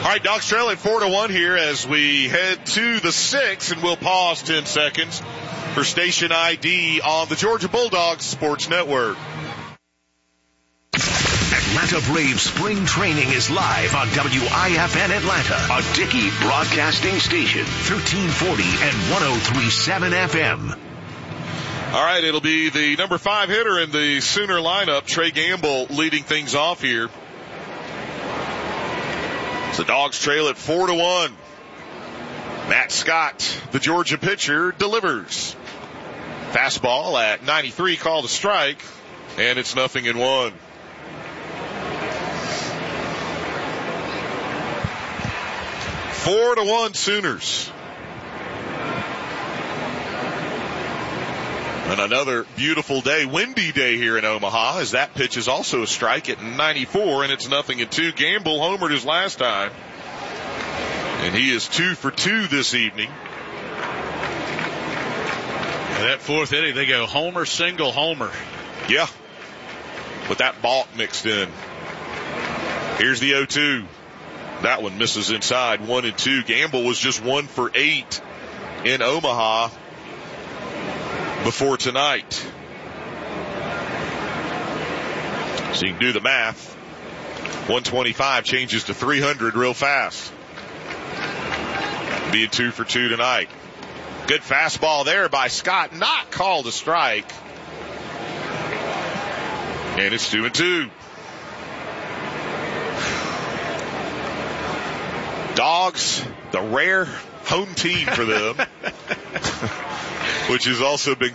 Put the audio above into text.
All right, Dogs trailing 4-1 here as we head to the 6th, and we'll pause 10 seconds for station ID on the Georgia Bulldogs Sports Network. Atlanta Braves spring training is live on WIFN Atlanta, a Dickey broadcasting station, 1340 and 103.7 FM. All right, it'll be the number 5 hitter in the Sooner lineup, Trey Gamble, leading things off here. The Dogs trail at 4-1. Matt Scott, the Georgia pitcher, delivers. Fastball at 93, called a strike, and it's 0-1. Four to 1 Sooners. And another beautiful day, windy day here in Omaha, as that pitch is also a strike at 94, and it's 0-2. Gamble homered his last time, and he is 2 for 2 this evening. And that 4th inning, they go homer, single, homer. Yeah, with that balk mixed in. Here's the 0-2. That one misses inside, 1-2. Gamble was just 1 for 8 in Omaha before tonight. So you can do the math. 125 changes to 300 real fast. Being 2 for 2 tonight. Good fastball there by Scott. Not called a strike. And it's 2-2. Dogs, the rare home team for them, which has also been